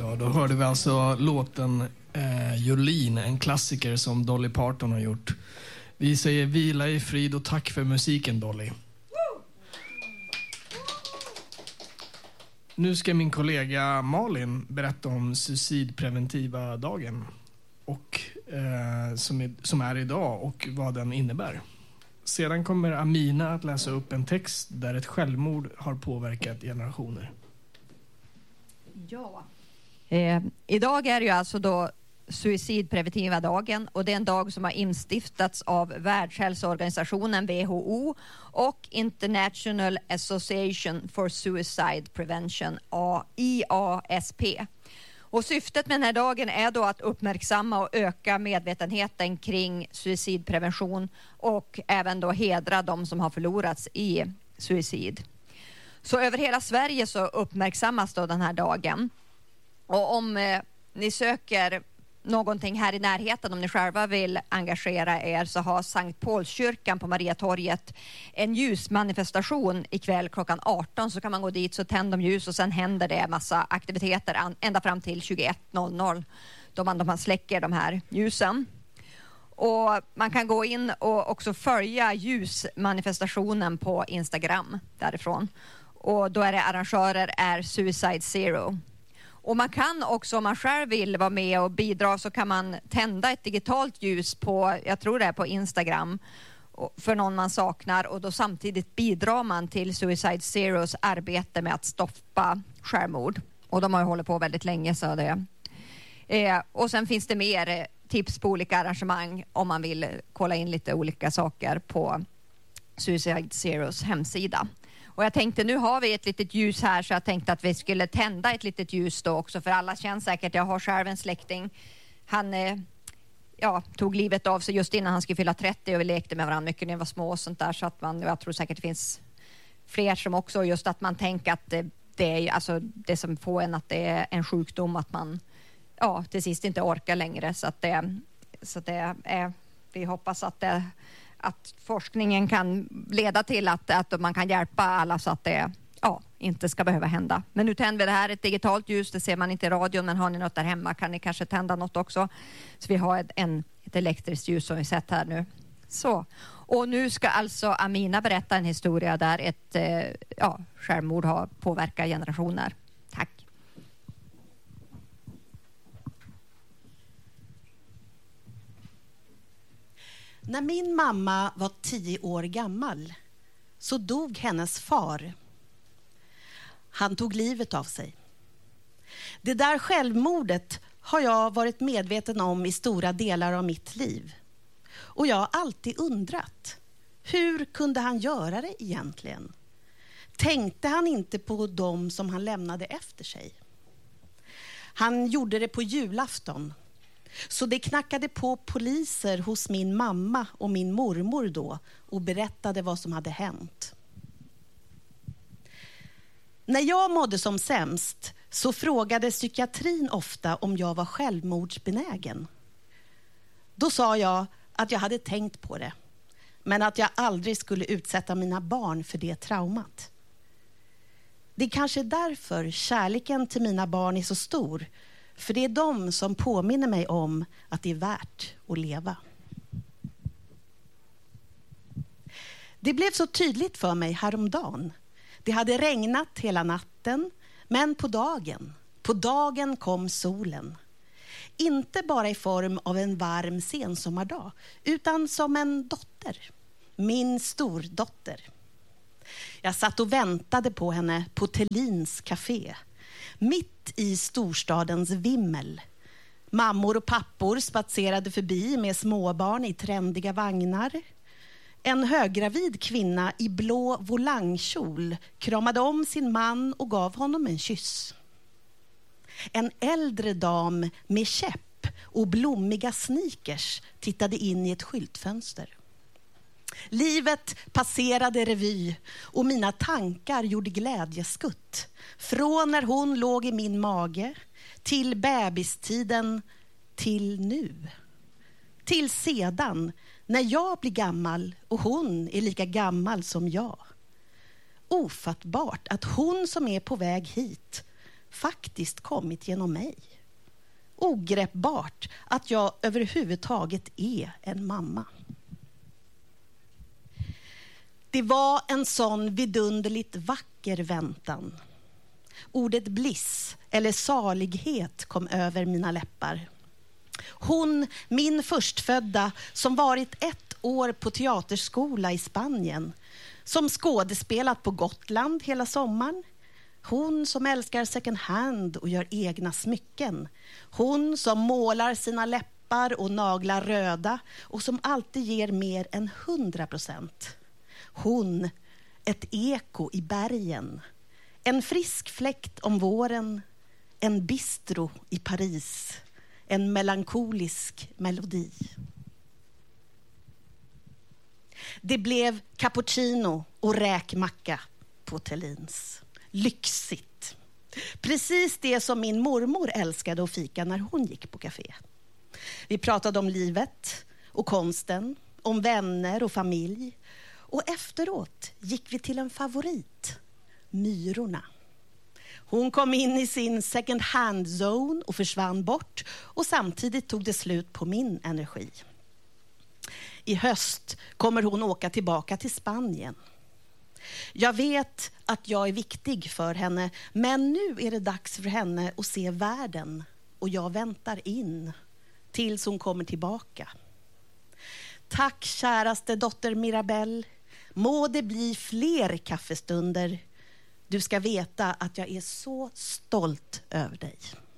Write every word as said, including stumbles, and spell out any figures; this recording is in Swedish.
Och då hörde vi alltså låten eh, Jolene, en klassiker som Dolly Parton har gjort. Vi säger vila i frid och tack för musiken, Dolly. Nu ska min kollega Malin berätta om suicidpreventiva dagen och, eh, som, är, som är idag och vad den innebär. Sedan kommer Amina att läsa upp en text där ett självmord har påverkat generationer. Ja. Eh, idag är det ju alltså då suicidpreventiva dagen och det är en dag som har instiftats av Världshälsoorganisationen W H O och International Association for Suicide Prevention I A S P. Och syftet med den här dagen är då att uppmärksamma och öka medvetenheten kring suicidprevention och även då hedra de som har förlorats i suicid. Så över hela Sverige så uppmärksammas då den här dagen. Och om eh, ni söker någonting här i närheten, om ni själva vill engagera er, så har Sankt Paulskyrkan på Mariatorget en ljusmanifestation ikväll klockan arton. Så kan man gå dit, så tänder de ljus och sen händer det massa aktiviteter an, ända fram till tjugoett noll noll då man, då man släcker de här ljusen. Och man kan gå in och också följa ljusmanifestationen på Instagram därifrån. Och då är det arrangörer är Suicide Zero. Och man kan också, om man själv vill vara med och bidra, så kan man tända ett digitalt ljus på, jag tror det är på Instagram, för någon man saknar. Och då samtidigt bidrar man till Suicide Zeros arbete med att stoppa självmord. Och de har ju hållit på väldigt länge, så det. Eh, och sen finns det mer tips på olika arrangemang om man vill kolla in lite olika saker på Suicide Zeros hemsida. Och jag tänkte, nu har vi ett litet ljus här, så jag tänkte att vi skulle tända ett litet ljus då också. För alla känner säkert, jag har själv en släkting. Han eh, ja, tog livet av sig just innan han skulle fylla trettio och vi lekte med varandra mycket när vi var små och sånt där. Så att man, jag tror säkert det finns fler som också, just att man tänker att det, det är alltså det som får en att det är en sjukdom, att man ja, till sist inte orkar längre. Så att det, så det är, vi hoppas att det att forskningen kan leda till att, att man kan hjälpa alla så att det ja, inte ska behöva hända. Men nu tänder vi det här, ett digitalt ljus, det ser man inte i radion, men har ni något där hemma kan ni kanske tända något också. Så vi har ett, en, ett elektriskt ljus som vi sett här nu. Så. Och nu ska alltså Amina berätta en historia där ett eh, ja, självmord har påverkat generationer. Tack. När min mamma var tio år gammal så dog hennes far. Han tog livet av sig. Det där självmordet har jag varit medveten om i stora delar av mitt liv. Och jag har alltid undrat, hur kunde han göra det egentligen? Tänkte han inte på dem som han lämnade efter sig? Han gjorde det på julafton. Så det knackade på poliser hos min mamma och min mormor då och berättade vad som hade hänt. När jag mådde som sämst så frågade psykiatrin ofta om jag var självmordsbenägen. Då sa jag att jag hade tänkt på det, men att jag aldrig skulle utsätta mina barn för det traumat. Det är kanske därför kärleken till mina barn är så stor. För det är de som påminner mig om att det är värt att leva. Det blev så tydligt för mig häromdagen. Det hade regnat hela natten, men på dagen, på dagen kom solen. Inte bara i form av en varm sensommardag, utan som en dotter. Min stordotter. Jag satt och väntade på henne på Tellins café. Mitt i storstadens vimmel. Mammor och pappor spatserade förbi med småbarn i trendiga vagnar. En höggravid kvinna i blå volangkjol kramade om sin man och gav honom en kyss. En äldre dam med käpp och blommiga sneakers tittade in i ett skyltfönster. Livet passerade revy och mina tankar gjorde glädjeskutt. Från när hon låg i min mage till bebistiden till nu. Till sedan när jag blir gammal och hon är lika gammal som jag. Ofattbart att hon som är på väg hit faktiskt kommit genom mig. Ogreppbart att jag överhuvudtaget är en mamma. Det var en sån vidunderligt vacker väntan. Ordet bliss eller salighet kom över mina läppar. Hon, min förstfödda, som varit ett år på teaterskola i Spanien, som skådespelat på Gotland hela sommaren. Hon som älskar second hand och gör egna smycken. Hon som målar sina läppar och naglar röda och som alltid ger mer än hundra procent. Hon, ett eko i bergen. En frisk fläkt om våren. En bistro i Paris. En melankolisk melodi. Det blev cappuccino och räkmacka på Tellins. Lyxigt. Precis det som min mormor älskade att fika när hon gick på café. Vi pratade om livet och konsten, om vänner och familj. Och efteråt gick vi till en favorit, Myrorna. Hon kom in i sin second hand zone och försvann bort, och samtidigt tog det slut på min energi. I höst kommer hon åka tillbaka till Spanien. Jag vet att jag är viktig för henne, men nu är det dags för henne att se världen, och jag väntar in tills hon kommer tillbaka. Tack käraste dotter Mirabelle, må det bli fler kaffestunder. Du ska veta att jag är så stolt över dig.